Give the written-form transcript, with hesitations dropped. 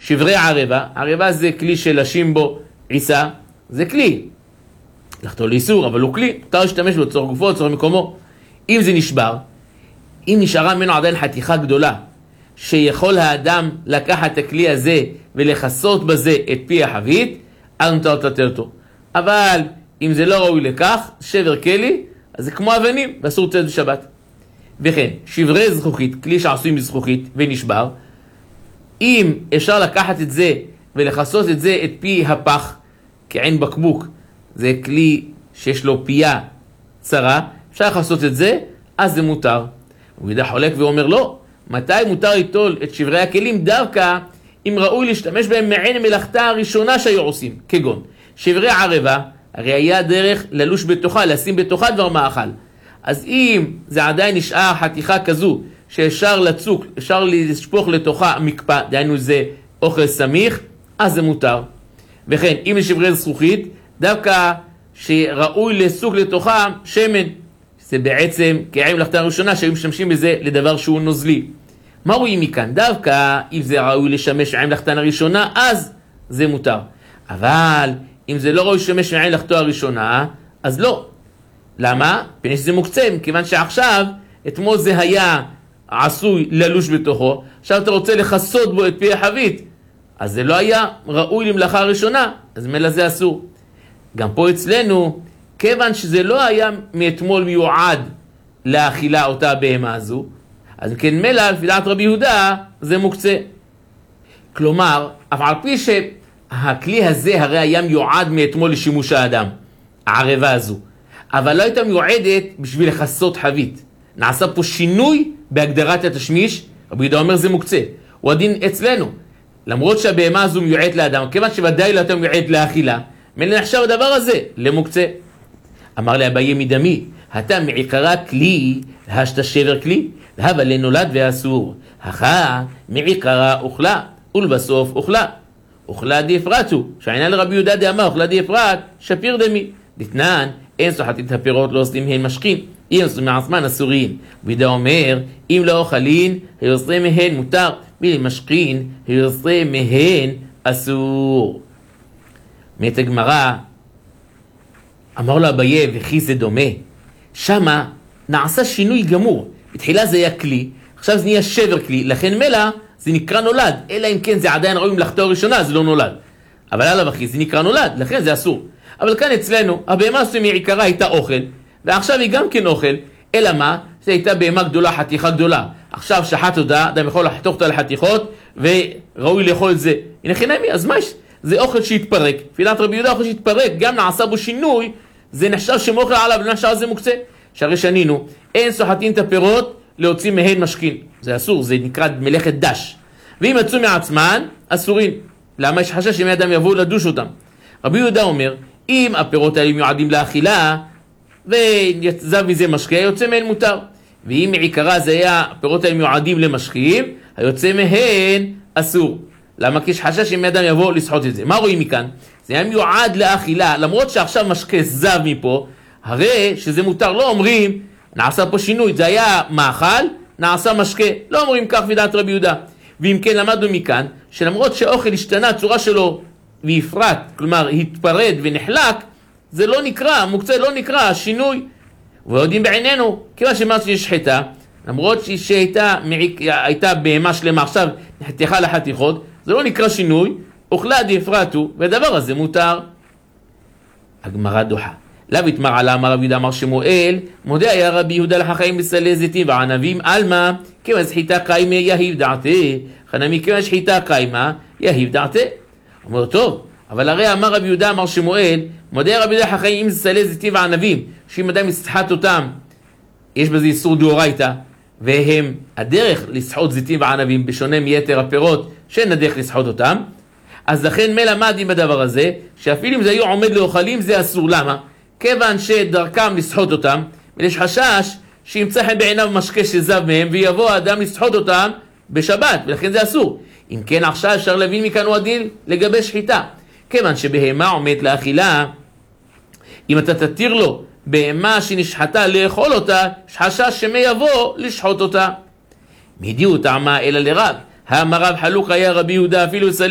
שברי ערבה, ערבה זה כלי של לשים בו עיסה, זה כלי. לחתור לאיסור, אבל הוא כלי, מותר להשתמש בו צורך גופו, צורך מקומו. אם זה נשבר, אם נשארה ממנו עדיין חתיכה גדולה, שיכול האדם לקחת את הכלי הזה ולחסות בזה את פי החבית, אז מותר לטלטל אותו. אבל אם זה לא ראוי לכך, שבר כלי, אז זה כמו אבנים, ואסור לטלטל בשבת. וכן, שברי זכוכית, כלי שעשוי מזכוכית ונשבר, אם אפשר לקחת את זה ולחסות את זה את פי הפח, כעין בקבוק, זה כלי שיש לו פייה צרה, אפשר לחסות את זה, אז זה מותר. הוא ידע חולק ואומר לא, מתי מותר ליטול את שברי הכלים? דווקא אם ראוי להשתמש בהם מעין מלאכתה הראשונה שהיו עושים, כגון שברי ערבה, הרי היה דרך ללוש בתוכה, לשים בתוכה דבר מאכל. אז אם זה עדיין נשאר חתיכה כזו שאפשר לצוק, אפשר לשפוך לתוכה מקפא, דהיינו זה אוכל סמיך, אז זה מותר. וכן, אם יש שברי זכוכית, דווקא שראוי לסוק לתוכה שמן, זה בעצם כעין מלאכתה הראשונה שהיו משתמשים בזה לדבר שהוא נוזלי. מה רואים מכאן? דווקא אם זה ראוי לשמש מעין מלאכתן הראשונה, אז זה מותר. אבל אם זה לא ראוי לשמש מעין מלאכתו הראשונה, אז לא. למה? פני שזה מוקצה, כיוון שעכשיו, אתמול זה היה עשוי ללוש בתוכו, עכשיו אתה רוצה לחסות בו את פי החבית, אז זה לא היה ראוי למלאכה הראשונה, אז מלא זה אסור. גם פה אצלנו, כיוון שזה לא היה מאתמול מיועד לאכילה אותה בהמה הזו, אז כן מלא, לפי דעת רבי יהודה, זה מוקצה. כלומר, אף על פי שהכלי הזה הרי היה מיועד מאתמול לשימוש האדם, הערבה הזו, אבל לא הייתה מיועדת בשביל לחסות חבית. נעשה פה שינוי בהגדרת התשמיש, רבי יהודה אומר זה מוקצה. הוא הדין אצלנו, למרות שהבהמה הזו מיועדת לאדם, כיוון שוודאי לא הייתה מיועדת לאכילה, מלא נחשב הדבר הזה למוקצה. אמר לאביי מדמי, אתה מעיקרה כלי, להשת שבר כלי, והבה לנולד ואסור. הכה מעיקרה אוכלה, ולבסוף אוכלה. אוכלה די אפרתו, שהעינה לרבי יהודה דאמר, אוכלה די אפרת, שפיר דמי. דתנן, אין סוחטים את הפירות, לא עושים מהן משכין, אם עושים מעצמן אסורין. ויהודה אומר, אם לא אוכלין, היוצרי מהן מותר, ואם משכין, היוצרי מהן אסור. מת הגמרא, אמר לו אביי, וכי זה דומה. שמה נעשה שינוי גמור. בתחילה זה היה כלי, עכשיו זה נהיה שבר כלי, לכן מלא זה נקרא נולד, אלא אם כן זה עדיין ראוי מלאכתו הראשונה, זה לא נולד. אבל עליו אחי, זה נקרא נולד, לכן זה אסור. אבל כאן אצלנו, הבהמה הזו מעיקרה הייתה אוכל, ועכשיו היא גם כן אוכל, אלא מה? זה הייתה בהמה גדולה, חתיכה גדולה. עכשיו שחט אותה, אדם יכול לחתוך אותה לחתיכות, וראוי לאכול את זה. הנה חינמי, אז מה יש? זה אוכל שהתפרק. תפילת רבי יהודה, אוכל שהתפרק, גם נעשה בו שינוי, זה נחשב שמאוכל עליו, ונחשב זה מוקצה. שהרי שנינו, אין סוחטים את הפירות להוציא מהן משכין. זה אסור, זה נקרא מלאכת דש. ואם יצאו מעצמן, אסורים. למה יש חשש שמי אדם יבואו לדוש אותם? רבי יהודה אומר, אם הפירות האלה מיועדים לאכילה, ויצא מזה משקה, יוצא מהן מותר. ואם מעיקרה זה היה, הפירות האלה מיועדים למשקים, היוצא מהן אסור. למה? כי יש חשש שמי אדם יבואו לסחוט את זה. מה רואים מכאן? זה היה מיועד לאכילה, למרות שעכשיו משקה זב מפה, הרי שזה מותר, לא אומרים, נעשה פה שינוי, זה היה מאכל, נעשה משקה, לא אומרים כך בדעת רבי יהודה. ואם כן למדנו מכאן, שלמרות שהאוכל השתנה, הצורה שלו ויפרט, כלומר התפרד ונחלק, זה לא נקרא, מוקצה לא נקרא, שינוי. ויודעים בעינינו, כיוון שאמרת שיש שחיטה, למרות שהייתה בהמה שלמה, עכשיו נחתכה לחתיכות, זה לא נקרא שינוי, אוכלה די אפרתו, והדבר הזה מותר. הגמרא דוחה. לאו יתמר עלה, אמר רבי יהודה, אמר שמואל, מודה היה רבי יהודה לחכמים בסלי זיתים וענבים, עלמא, כיוון שחיטה קיימה יהיב דעתי, חנמי כיוון שחיטה קיימה יהיב דעתי. אומר טוב, אבל הרי אמר רבי יהודה, אמר שמואל, מודה רבי יהודה לחכמים בסלי זיתים וענבים, שאם אדם יסחט אותם, יש בזה איסור דאורייתא, והם הדרך לסחוט זיתים וענבים, בשונה מיתר הפירות, שאין הדרך לסחוט אותם, אז לכן מלמד עם הדבר הזה, שאפילו אם זה היו עומד לאוכלים, זה אסור. למה? כיוון שדרכם לסחוט אותם, ויש חשש שימצא חן בעיניו משקה שזב מהם, ויבוא האדם לסחוט אותם בשבת, ולכן זה אסור. אם כן עכשיו אפשר להבין מכאן הוא הדין לגבי שחיטה. כיוון שבהמה עומד לאכילה, אם אתה תתיר לו בהמה שנשחטה לאכול אותה, יש חשש שמי יבוא לשחוט אותה. מידיעו טעמה אלא לרב. האמר רב חלוק היה רבי יהודה אפילו